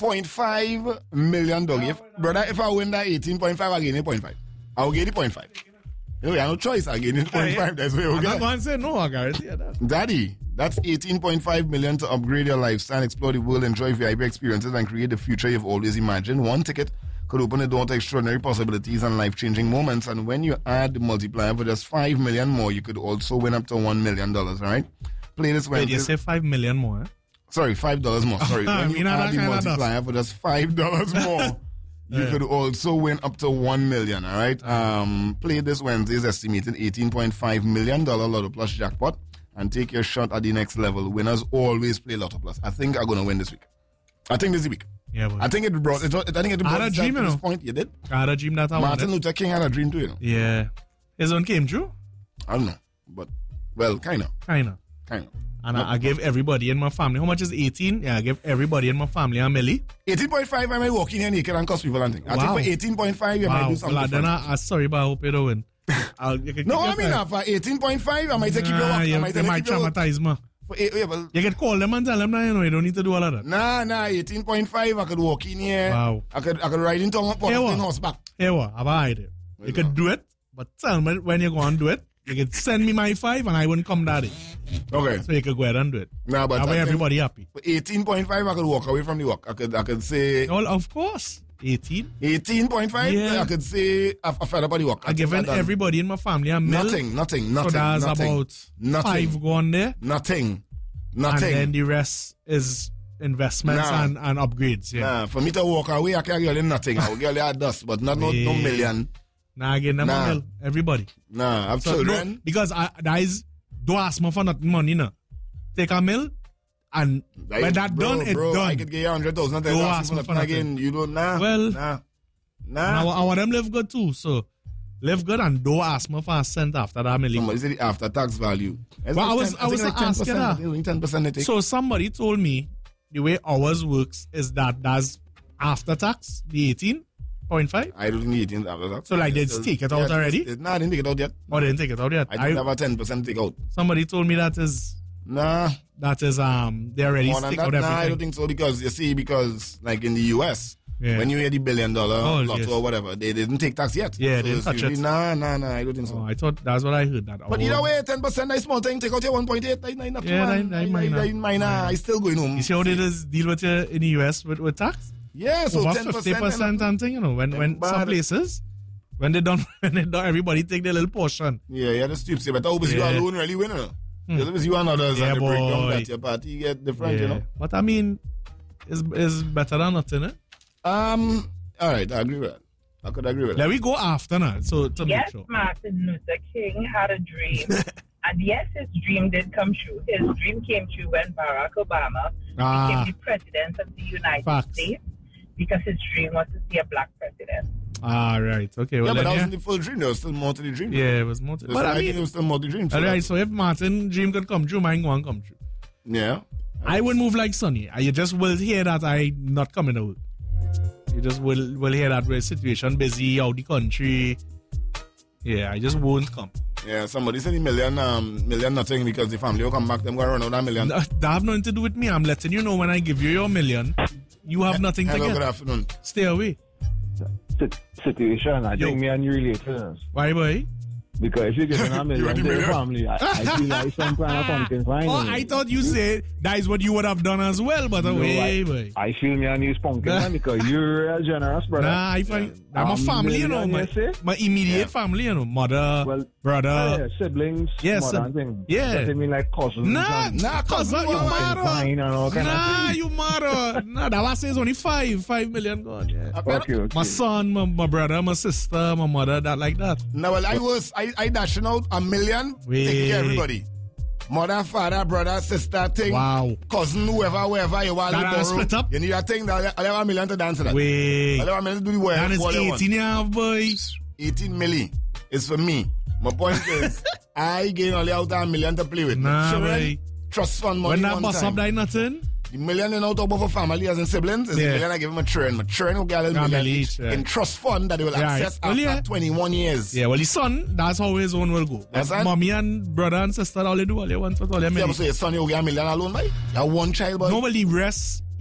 $18.5 million. Brother, if I win that 18.5, I gain 8.5. I'll get 0.5. You know, I have no choice. I gain 0.5. That's where we'll get. I'm not going to say no, I guarantee you that. Daddy, that's $18.5 million to upgrade your lifestyle, explore the world, enjoy VIP experiences, and create the future you've always imagined. One ticket could open the door to extraordinary possibilities and life-changing moments. And when you add the multiplier for just $5 million more, you could also win up to $1 million, all right? Play this Wednesday. Wait, you say $5 million more, eh? Sorry, $5 more. Sorry. When you add the multiplier for just $5 more, you could also win up to $1 million, all right? Play this Wednesday's estimated $18.5 million Lotto Plus jackpot and take your shot at the next level. Winners always play Lotto Plus. I think I'm going to win this week. I think this is the week. Yeah, boy. I think it brought it to this point. You did? I had a dream that I Martin Luther King had a dream too, you know? Yeah. His own came true? I don't know. But, well, kind of. And I gave everybody in my family. How much is 18? Yeah, I gave everybody in my family a milli. 18.5, I might walk in here naked and cost people and things. I think for 18.5, you might do something. Well, then I'm sorry, but I hope you don't win. No, I mean, for 18.5, I might say keep your walk. They might traumatize me. You can call them and tell them that, you don't need to do all of that. Nah, 18.5, I could walk in here. Wow. I could ride into a horseback. Hey, what? Have I idea? You could do it, but tell me when you go and do it. You could send me my 5 and I wouldn't come that day. Okay. So you could go ahead and do it. Nah, but that way everybody happy. 18.5, I could walk away from the walk. I could say... Well, of course. 18. 18.5? Yeah. I could say I fed up on the walk. I've given everybody in my family a mill. Nothing. So that's about 5 going there. Nothing. And then the rest is investments and upgrades. Yeah. Nah, for me to walk away, I can't get nothing. I will get a dust, but not no million. Nah, again, them a mill. Everybody. Nah, I've children. No, because don't ask me for nothing money, no. Take a mill, and when that done, it's done. I could get you 100,000. Don't ask me for nothing. You don't, Nah. I want them live good too, so live good and don't ask me for a cent after that million. Somebody said the after tax value. Well, I was asking that. 10%. So somebody told me the way ours works is that's after tax, the 18.5. I don't think the 18 after tax. So like they take it out already? No, I didn't take it out yet. Oh, they didn't take it out yet? I didn't have a 10% take out. Somebody told me that is... Nah. That is, they already stick out everything. Nah, I don't think so because like in the US, when you hear the $1 billion lotto or whatever, they didn't take tax yet. Yeah, they didn't touch it. Nah, I don't think so. Oh, I thought that's what I heard. But either way, 10% is small thing. Take out your 1.8. Not minor. I still going home. You see how they just deal with you in the US with tax? Yeah, so over 10%. 50% and thing, you know, when some places, when they done, everybody take their little portion. Yeah, the stupid. But always you alone really win, you know. Because you and others and they break down that your party, you get different, you know. But I mean, it's better than nothing, eh? All right, I agree with that. I could agree with that. Let me go after now. So to yes, make sure. Martin Luther King had a dream. And yes, his dream did come true. His dream came true when Barack Obama became the president of the United States because his dream was to see a black president. Ah, right. Okay. Well, but that wasn't the full dream. There was still more to the dream. Yeah, it was more to the dream. But I mean, it was still more to the dream. All right, so if Martin's dream could come true, mine won't come true. Yeah. I would move like Sonny. You just will hear that I'm not coming out. You just will hear that we're situation busy out the country. Yeah, I just won't come. Yeah, somebody said million nothing because the family will come back, them going to run out that million. That have nothing to do with me. I'm letting you know when I give you your million, you have nothing to get. Good afternoon. Stay away. Situation, I think me and you related. Why, boy? Because if you give a million to your family, I feel like some kind of something fine. Oh, I thought you said that is what you would have done as well, but boy. I feel me and you spunking, man, because you're real generous, brother. Nah, I find I'm a family, you know, my immediate family, you know, mother, brother, siblings, mother and thing. Yeah. Doesn't mean like cousins. Nah, cousin, you mother. Nah, you mother. Nah, that last is only 5 million gone. Yeah. Okay. My son, my brother, my sister, my mother, that like that. No, well, I dashing out $1 million, taking care of everybody. Mother, father, brother, sister, thing. Wow. Cousin, whoever you want to borrow. Split up. You need a thing that I'll have $1 million to dance to that. Wait. I'll have $1 million to do the work. That is 18 you have, boy. 18 million is for me. My point is, I gain only out $1 million to play with. Nah, children, trust fund money. When that bus up, that nothing. The $1 million out of for family as in siblings is $1 million I give him a children. My children will get a $1 million each in trust fund that they will access after 21 years. Yeah, well, his son, that's how his own will go. That's mommy and brother and sister, all they do, all they want, all they make. Yeah, so your son, you get $1 million alone, right? You have one child, boy. Normally, rest,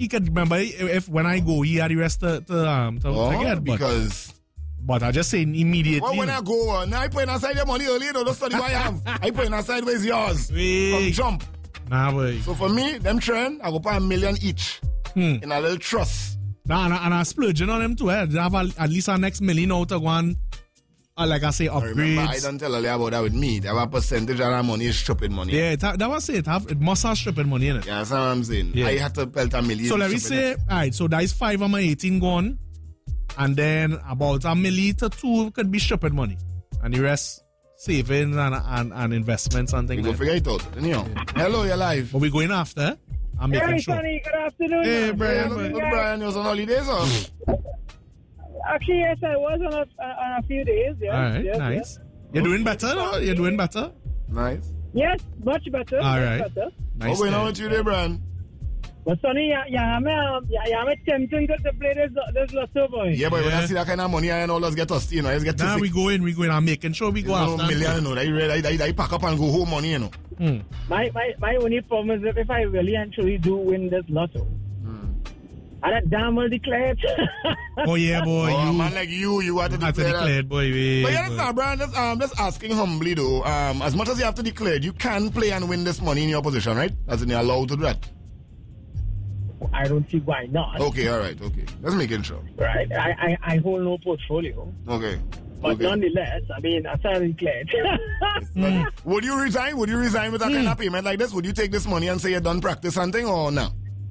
he could remember if when I go, he had the rest to get. But I just saying immediately. Well, when I go, now I put aside your money early, don't study what I have. I put aside where's yours. From jump. Nah, boy. So for me, them trend, I go put $1 million each in a little trust. Nah, and I splurging on them too. They have at least our next $1 million out of one. Like I say, upgrades. Remember, I don't tell earlier about that with me. They have a percentage of that money is stupid money. Yeah, that was it. It must have stupid money in it. Yeah, that's what I'm saying. Yeah. I had to pelt $1 million. So let me say, alright, so that is 5 of my 18 gone. And then about $1 million to 2 could be stupid money. And the rest, savings and investments and things like that. Figure it out. Anyhow. Yeah. Hello, you're live. But we're going after. I'm making sure. Sonny, good afternoon. Hey, Brian. Brian, you was on holidays or? Actually, yes, I was on a few days. Yes, all right, yes, nice. Yes. You're doing better, no? You're doing better? Nice. Yes, much better. All right. Better. Nice. What's going on with you there, Brian? But Sonny, I'm tempting to play this lotto, boy. Yeah, but when I see that kind of money, I know let's get us, you know, let's get we going. I'm making sure we go after. $1 million, you know, I pack up and go home money, you know. My only problem is if I really and truly do win this lotto. And that damn will declare it. Oh, yeah, boy. Oh, a man like you want to declare that. Boy. But yeah, that's Brian, just asking humbly, though. As much as you have to declare, you can play and win this money in your position, right? As in you're allowed to do that. I don't see why not. Okay, all right, okay. Let's make it sure. Right. I hold no portfolio. Okay. But nonetheless, I mean, I started declared. Would you resign? Would you resign with that kind of payment like this? Would you take this money and say you're done practice hunting or no?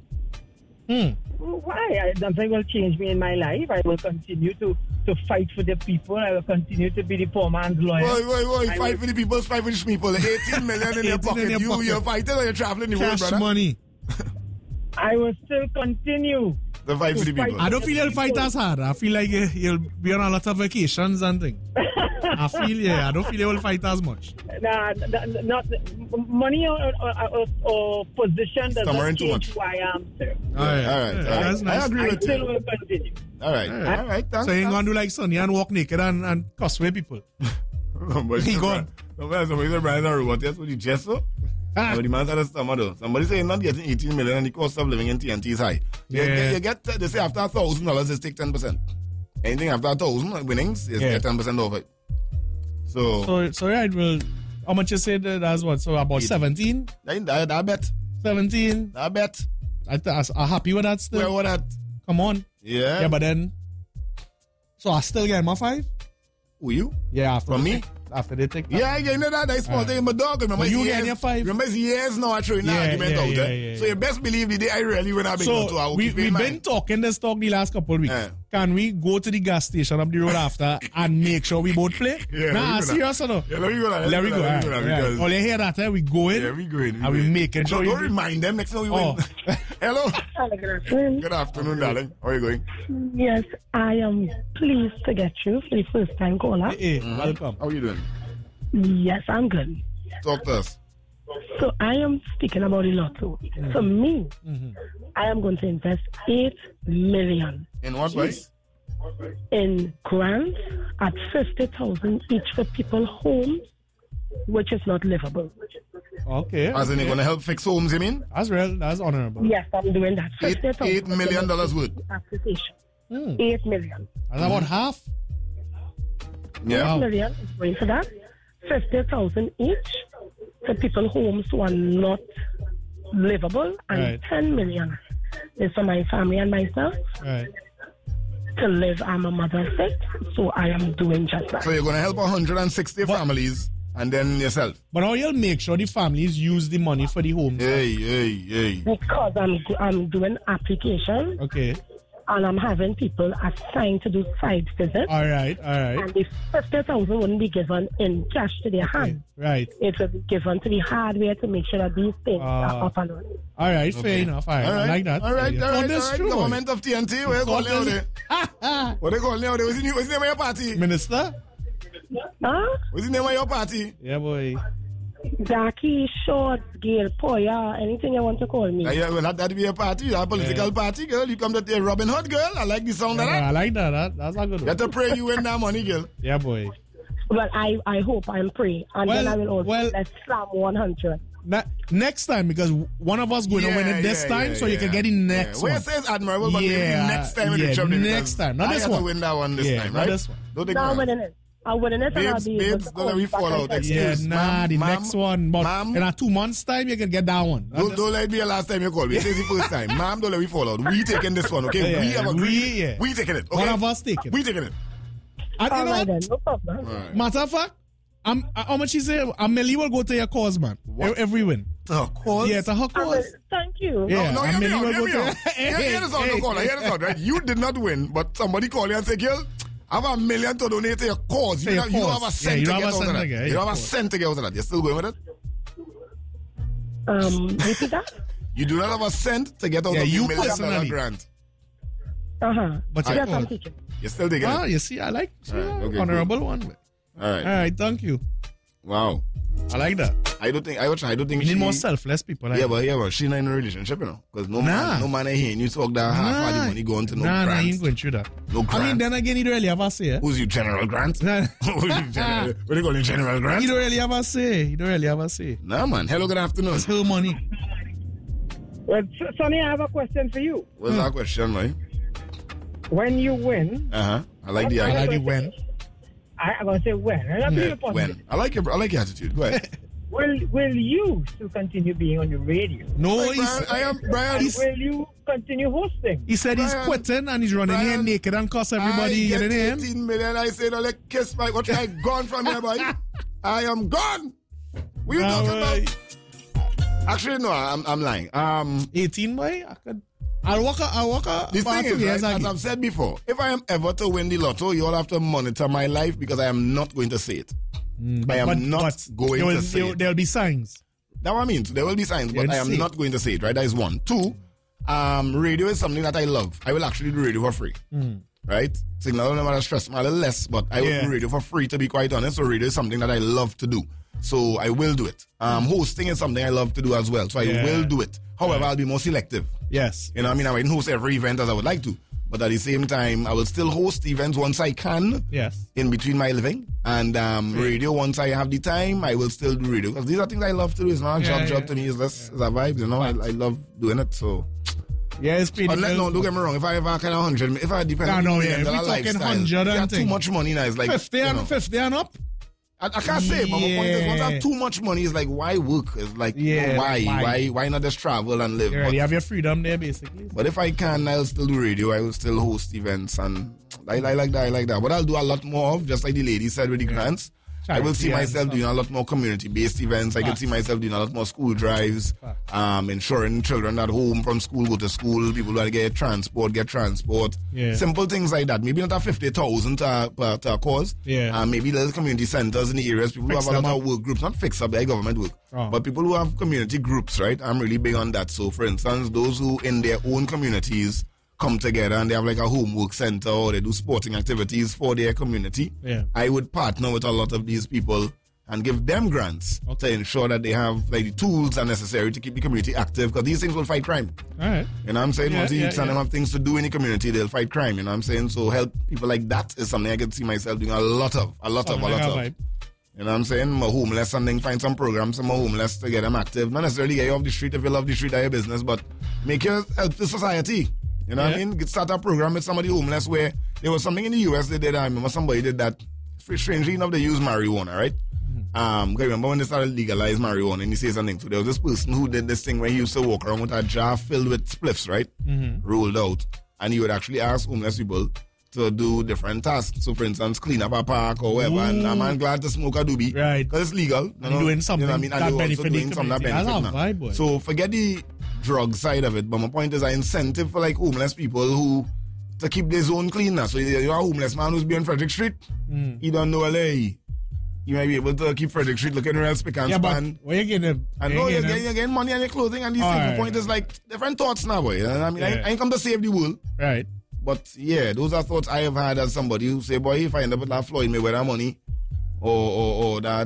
Why? I don't think it will change me in my life. I will continue to fight for the people. I will continue to be the poor man's lawyer. Fight for the people, fight for the people. 18 million in your pocket. You're fighting or you're traveling the world, brother? Money. I will still continue. The fight for the people. I don't feel you'll fight as hard. I feel like you'll be on a lot of vacations and things. I don't feel you will fight as much. Nah, not money or position does not change who I am, sir. All right. That's nice. I agree with you. I still will continue. All right. Thanks. So you're going to do like Sonny and walk naked and cuss with people. He gone. Somebody said Brian's a robot. Yes, with the gesso. But the man said though. Somebody say not getting 18 million and the cost of living in TNT is high. You get they say after $1,000 just take 10%. Anything after 1,000 winnings is get 10% off it. So right, well, how much you said that's what? So about 17? I bet. 17? I bet. I'm happy with that still. Well, what that? Come on. Yeah. Yeah, but then so I still get my 5? Who you? Yeah, from me? After they take that. Yeah, you know that I small thing, but dog. Remember you getting your 5? Remember it's years now I throwing that argument out there. So you best believe the day I really win a big lotto, I will keep in mind. We've been talking this talk the last couple of weeks. Can we go to the gas station up the road after and make sure we both play? Serious or no? Yeah, let me go. Let me go. Right. All you hear that, we going. Yeah, we going. And we making sure. Don't remind them next time we win. Hello. Good afternoon. Good afternoon, darling. How are you going? Yes, I am pleased to get you for the first time caller. Hey, welcome. How are you doing? Yes, I'm good. Talk to us. So I am speaking about the lotto. For me, I am going to invest $8 million. In what way? In grants at $50,000 each for people's homes, which is not livable. Okay. As in, you're going to help fix homes, you mean? That's real. That's honorable. Yes, I'm doing that. $8 million worth. Application. $8 million. That's about half. Yeah. $8 million is going for that. $50,000 each for people's homes who are not livable, and $10 million is for my family and myself. Right. To live, I'm a mother of 6, so I am doing just that. So you're going to help 160 families and then yourself. But how you'll make sure the families use the money for the homes? Hey. Because I'm doing application. Okay. And I'm having people assigned to do site visits. All right. And the $50,000 wouldn't be given in cash to their hand. Right. It will be given to the hardware to make sure that these things are up and running. All right, fair enough. All right. I like that. All right. True. Government of TNT, what they call now? What they call now? What's the name of your party? Minister? Huh? What's the name of your party? Yeah, boy. Darky, Short, Gail, Poya, anything you want to call me. Yeah, well, that'd be a party, a political party, girl. You come to the Robin Hood, girl. I like the sound of that. I like that. That's a good one. You have to pray you win that money, girl. Yeah, boy. Well, I hope I'm free. And then I will also let's slam 100. next time, because one of us going to win it this time, so you can get in next one. Where it says admirable, but maybe next time. Next time. Not this one. I have to win that one this time, right? This one. Don't take I'm winning it. I'll win it. Babes, don't let me fall out. Excuse. The next one. But in 2 months' time, you can get that one. Don't let me the last time you call me. This is the first time. Ma'am, don't let me fall out. We taking this one, okay? We have agreed. We taking it, okay? One of us taking it. We taking it. And you know, no problem. Right. Matter of fact, how much is it? Amelie will go to your cause, man. Every win. To her cause? Yeah, to her cause. Thank you. Yeah, no, Amelie will go to Hear this out, hear this out, right? You did not win, but somebody call you and say, girl, I have $1 million to donate to your cause. You don't have a cent to get out of that. You don't have a cent to get out of that. You're still going with it? Repeat that? You do not have a cent to get out of you $1 million personally. grant. But yes, I'm teaching. You're still taking it? You see, I like okay, honorable one. All right. All right, thank you. Wow. I like that. I don't think we need more selfless people. Like but she's not in a relationship, you know. Because no man ain't here. You talk that half of the money going to no grant. Nah, he ain't going through that. No grant. I mean, then again, he don't really have a say. Who's you, General Grant? What do you call him, General Grant? He don't really have a say. Nah, man. Hello, good afternoon. It's her money. Well, Sonny, I have a question for you. What's that question, man? When you win... I like the idea. I like the when. I'm going to say when. When. I like your attitude. Go ahead. Will you still continue being on the radio? No, Brian. Will you continue hosting? He said he's quitting and he's running here naked and cuss everybody. I get 18 million. I say, no, let's kiss my... What I gone from here, boy? I am gone. What are you talking about? Actually, no, I'm lying. 18, boy? I'll walk a the thing is, right, as I've said before, if I am ever to win the lotto, you all have to monitor my life because I am not going to say it. I am not going to say it. There'll be signs. That's what I mean. There will be signs, but I am not going to say it, right? That is one. Two, radio is something that I love. I will actually do radio for free. Right? Signal no matter stress, a little less, but I will do radio for free, to be quite honest. So radio is something that I love to do. So I will do it. Hosting is something I love to do as well. So I will do it. However, I'll be more selective. Yes. You know what I mean? I won't host every event as I would like to. But at the same time, I will still host events once I can. Yes. In between my living. And radio, once I have the time, I will still do radio. Because these are things I love to do. It's not a job to me. It's just a vibe, you know. I love doing it, so... Yeah, it's pretty. Don't get me wrong. If I have a kind of 100, if I depend on if we're talking 100 and too much money now, it's like 50 and up. I can't say, but my point is, once I have too much money, it's like, why work? It's like, why not just travel and live? You have your freedom there, basically. But if I can, I'll still do radio. I will still host events, and I like that. What I'll do a lot more of, just like the lady said with the grants, I will see myself doing a lot more community-based events. I can see myself doing a lot more school drives, ensuring children at home from school go to school, people that get transport. Simple things like that. Maybe not a 50,000 per cause. Maybe little community centers in the areas. People who have a lot of work groups, not fix up their government work, but people who have community groups, right? I'm really big on that. So, for instance, those who in their own communities come together and they have like a homework center or they do sporting activities for their community. I would partner with a lot of these people and give them grants to ensure that they have like the tools that are necessary to keep the community active, because these things will fight crime. All right. You know what I'm saying? Once the youths and them have things to do in the community, they'll fight crime. You know what I'm saying? So help people like that is something I can see myself doing a lot of. You know what I'm saying? More homeless, something, find some programs, some more homeless to get them active. Not necessarily get you off the street. If you love the street, that's your business, but make you help the society. You know what I mean? Start a program with somebody homeless where there was something in the US they did. I remember somebody did that. Strangely enough, they used marijuana, right? Remember when they started legalize marijuana and he said something. So there was this person who did this thing where he used to walk around with a jar filled with spliffs, right? Rolled out. And he would actually ask homeless people to do different tasks. So for instance, clean up a park or whatever. And I'm glad to smoke a doobie. Right. Because it's legal. Doing something, you know what I mean? And they're also doing something that benefits. So forget the drug side of it, but my point is an incentive for like homeless people who to keep their zone clean now. So you're a homeless man who's being Frederick Street, you don't know LA. You might be able to keep Frederick Street looking real spick and span. Where you getting you're getting money on your clothing and these things. The point is like different thoughts now, boy. I mean, I ain't come to save the world. Right. But yeah, those are thoughts I have had as somebody who say, boy, if I end up with that Floyd Mayweather money, or that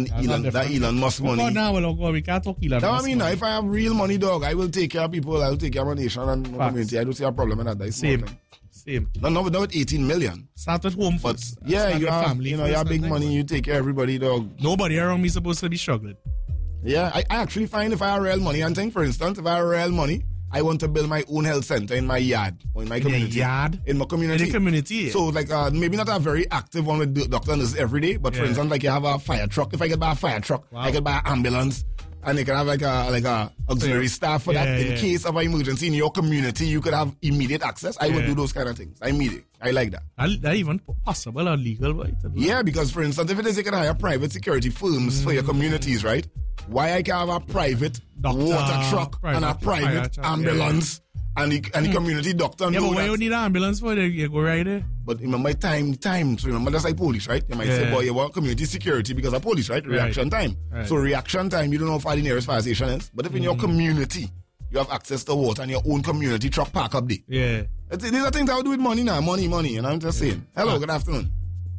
Elon Musk money. We can't talk Elon Musk. I mean, if I have real money, dog, I will take care of people. I will take care of my nation and my community. I don't see a problem in that. Same. Not with 18 million. Start at home first. Yeah, you have family. You know, you have big money. You take care of everybody, dog. Nobody around me is supposed to be struggling. Yeah, I actually find if I have real money and thing, for instance, if I have real money, I want to build my own health center in my yard or in my community. In my community. In the community. So like maybe not a very active one with doctor and nurses every day, but for instance, like you have a fire truck. If I could buy a fire truck, I could buy an ambulance, and they can have like a auxiliary staff for that. In case of an emergency in your community, you could have immediate access. I would do those kind of things. I like that. That even possible or legal, right? Yeah, because for instance, if it is, you can hire private security firms for your communities, right? Why I can have a private water truck and a private ambulance and the community doctor. Yeah, but why you need an ambulance for it? You go right there. But remember time. So remember that's like police, right? You might say, boy, you want community security because of police, right? Reaction time. Right. So reaction time, you don't know how far the nearest fire station is. But if in your community, you have access to water and your own community truck park up there. Yeah. These are things I would do with money now. Money. And I'm just saying. Hello, good afternoon.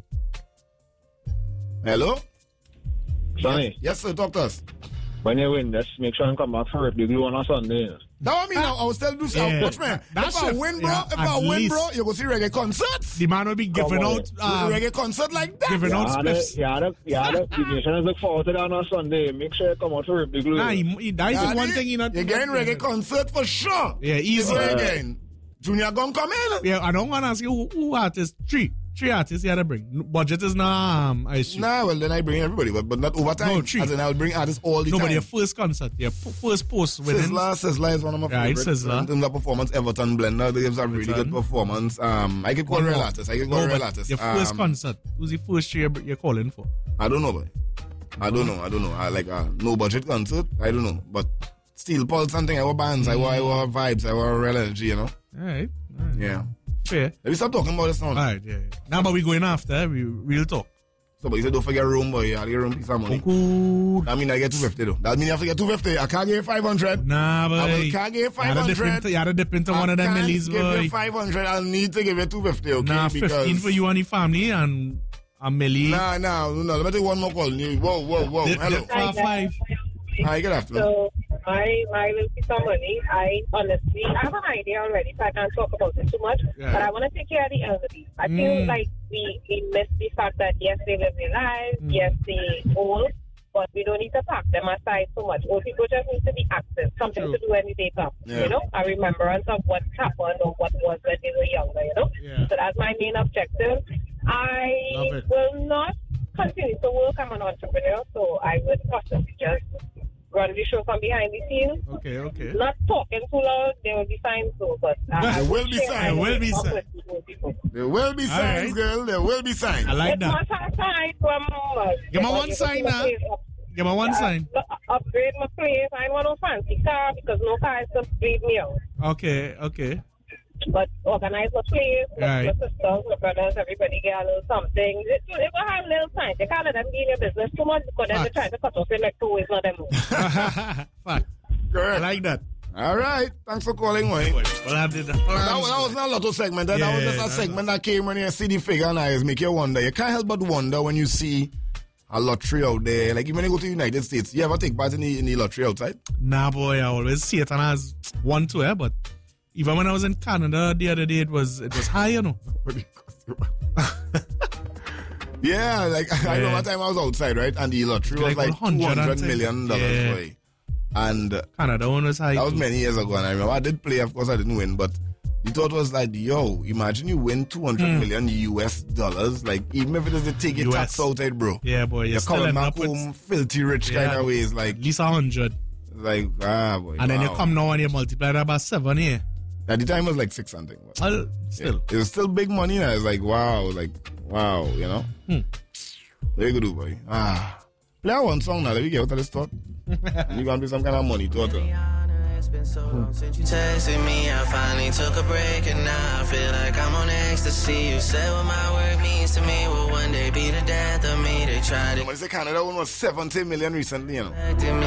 Hello? Sonny. Yes, sir, talk to us. When you win, just make sure you come back for Rip the Glue on a Sunday. That's what I mean. I was telling you something. Watch, man. If I win, bro, you go see reggae concerts. The man will be giving out reggae concert like that. Giving out spliffs. The nation look forward to that on a Sunday. Make sure you come out for Rip the Glue. That is one thing you're getting reggae concert for sure. Yeah, easy. Again. Junior gon' come in. Yeah, I don't want to ask you who artists. Three artists you had to bring. Budget is not I assume. Nah, well then I bring everybody, but not over time. No, three. As in I'll bring artists all the time. But your first concert, your first post with Sizzla is one of my favorites. Sizzla. In terms of performance, Everton Blender, they gives a really good performance. I could call real artists. Your first concert, who's the first year you're calling for? I don't know, boy. I don't know. I like a no budget concert. I don't know, but Steel Pulse something. I want bands. I want vibes. I want real energy. You know. All right. Yeah. Fair. Let me stop talking about this now. All right, yeah. Now, but we going after, we real talk. So, but you said don't forget room, boy. I'll get room piece of money. Cool. That mean I get 250 though. That mean I have to get 250. I can't get 500. Nah, boy. I can't get 500. You had to dip into one of them millies, boy. I can't give you 500. I'll need to give you 250, okay? Nah, 15 for you and the family and a milli. Nah. Let me take one more call. Whoa. Hello. 5. Hi, good afternoon. So, my little piece of money, I honestly, I have an idea already, so I can't talk about it too much, but I want to take care of the elderly. I feel like we miss the fact that, yes, they live their lives, yes, they old, but we don't need to pack them aside so much. Old people just need to be active, something to do when they come, you know, a remembrance of what happened or what was when they were younger, you know? So that's my main objective. I will not continue to work. I'm an entrepreneur, so I would possibly just run the show from behind the scenes. Okay. Not talking too loud, there will be signs though, but there will be signs. There will be signs, girl. There will be signs. I like that. Give me one sign now. Give me one sign. Upgrade my place. I want no fancy car because no car is to breathe me out. Okay. But organize my place, my sisters, my brothers, everybody get a little something. It will have little signs. They can't let them be in your business too much because then they try to cut off your neck 2 ways, not them. Fact. Correct. I like that. All right. Thanks for calling, Wayne. That was not a lotto segment. That was just a segment that came when you see the figure and eyes make you wonder. You can't help but wonder when you see a lottery out there. Like even when you go to the United States, you ever take part in the lottery outside? Nah, boy. I always see it and as one to but even when I was in Canada the other day, it was high, you know. Yeah, like I remember time I was outside, right? And the lottery was like $200 million, boy. And Canada one was high. That was many years ago, and I remember I did play. Of course, I didn't win, but the thought was like, yo, imagine you win $200 million US dollars. Like even if it is to take your tax outside, bro. Yeah, boy. You're coming back home filthy rich kind of ways, like at least 100. Like boy. And then you come now and you multiply that by 7 here. At the time it was like 6 something. Still. It was still big money now. It's like wow, you know? Very good, boy. Play one song now. Let me get out of this thought. You're gonna be some kind of money total. It's been so long since you texted me. I finally took a break and now I feel like I'm on ecstasy. You said what my work means to me will one day be the death of me. They tried to. Canada one was 70 million recently, you know.